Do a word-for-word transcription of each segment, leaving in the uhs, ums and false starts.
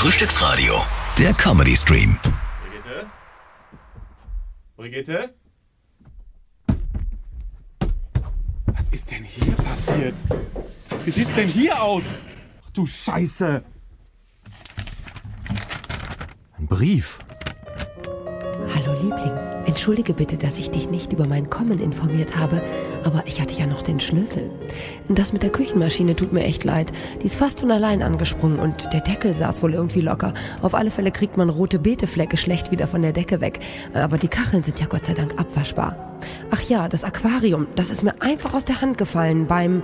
Frühstücksradio, der Comedy Stream. Brigitte? Brigitte? Was ist denn hier passiert? Wie sieht's denn hier aus? Ach du Scheiße! Ein Brief. Hallo Liebling, entschuldige bitte, dass ich dich nicht über mein Kommen informiert habe, aber ich hatte ja noch den Schlüssel. Das mit der Küchenmaschine tut mir echt leid. Die ist fast von allein angesprungen und der Deckel saß wohl irgendwie locker. Auf alle Fälle kriegt man rote Beeteflecke schlecht wieder von der Decke weg. Aber die Kacheln sind ja Gott sei Dank abwaschbar. Ach ja, das Aquarium, das ist mir einfach aus der Hand gefallen beim...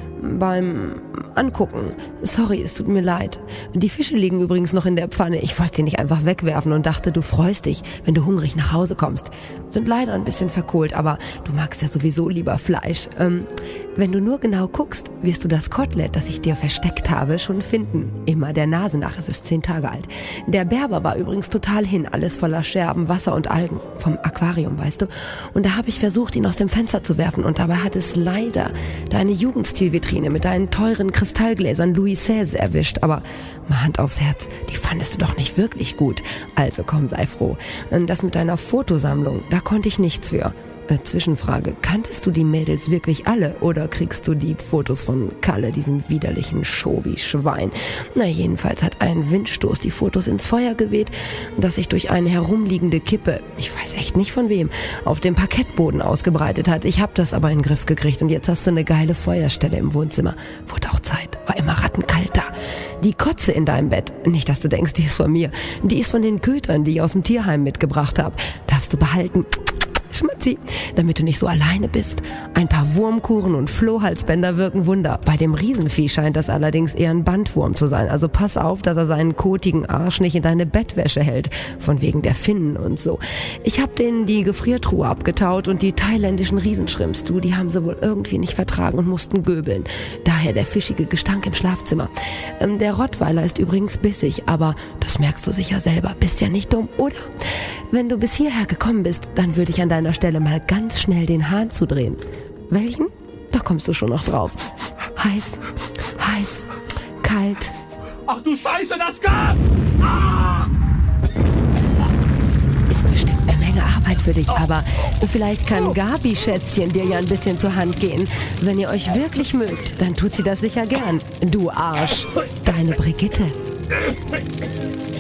beim Angucken. Sorry, es tut mir leid. Die Fische liegen übrigens noch in der Pfanne. Ich wollte sie nicht einfach wegwerfen und dachte, du freust dich, wenn du hungrig nach Hause kommst. Sind leider ein bisschen verkohlt, aber du magst ja sowieso lieber Fleisch. Ähm, wenn du nur genau guckst, wirst du das Kotelett, das ich dir versteckt habe, schon finden. Immer der Nase nach, es ist zehn Tage alt. Der Berber war übrigens total hin, alles voller Scherben, Wasser und Algen. Vom Aquarium, weißt du. Und da habe ich versucht, ihn aus dem Fenster zu werfen und dabei hat es leider deine Jugendstilvitrine mit deinen teuren Kristallgläsern Louis Seize erwischt, aber mal Hand aufs Herz, die fandest du doch nicht wirklich gut. Also komm, sei froh. Das mit deiner Fotosammlung, da konnte ich nichts für. Äh, Zwischenfrage, kanntest du die Mädels wirklich alle oder kriegst du die Fotos von Kalle, diesem widerlichen Schobi-Schwein? Na jedenfalls hat ein Windstoß die Fotos ins Feuer geweht, das sich durch eine herumliegende Kippe, ich weiß echt nicht von wem, auf dem Parkettboden ausgebreitet hat. Ich hab das aber in den Griff gekriegt und jetzt hast du eine geile Feuerstelle im Wohnzimmer. Wurde auch Zeit, war immer rattenkalt da. Die Kotze in deinem Bett, nicht, dass du denkst, die ist von mir, die ist von den Kötern, die ich aus dem Tierheim mitgebracht habe. Darfst du behalten. Schmatzi, damit du nicht so alleine bist. Ein paar Wurmkuren und Flohhalsbänder wirken Wunder. Bei dem Riesenvieh scheint das allerdings eher ein Bandwurm zu sein. Also pass auf, dass er seinen kotigen Arsch nicht in deine Bettwäsche hält. Von wegen der Finnen und so. Ich hab denen die Gefriertruhe abgetaut und die thailändischen Riesenschrimps, du, die haben sie wohl irgendwie nicht vertragen und mussten göbeln. Daher der fischige Gestank im Schlafzimmer. Ähm, der Rottweiler ist übrigens bissig, aber das merkst du sicher selber. Bist ja nicht dumm, oder? Wenn du bis hierher gekommen bist, dann würde ich an deiner Stelle mal ganz schnell den Hahn zudrehen. Welchen? Da kommst du schon noch drauf. Heiß, heiß, kalt. Ach du Scheiße, das Gas! Ah! Ist bestimmt eine Menge Arbeit für dich, aber vielleicht kann Gabi, Schätzchen, dir ja ein bisschen zur Hand gehen. Wenn ihr euch wirklich mögt, dann tut sie das sicher gern. Du Arsch, deine Brigitte.